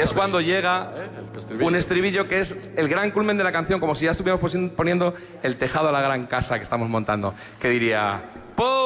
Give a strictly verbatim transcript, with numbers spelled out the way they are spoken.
es cuando llega un estribillo que es el gran culmen de la canción, como si ya estuviéramos poniendo el tejado a la gran casa que estamos montando, que diría...